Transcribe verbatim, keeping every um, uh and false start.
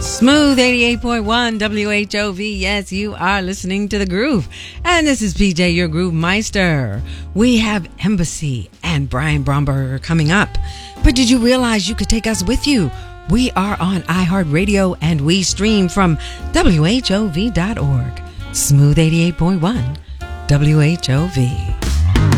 Smooth eighty-eight point one W H O V. Yes, you are listening to The Groove. And this is P J, your Groove Meister. We have Embassy and Brian Bromberger coming up. But did you realize you could take us with you? We are on iHeartRadio and we stream from W H O V dot org. Smooth eighty-eight point one W H O V.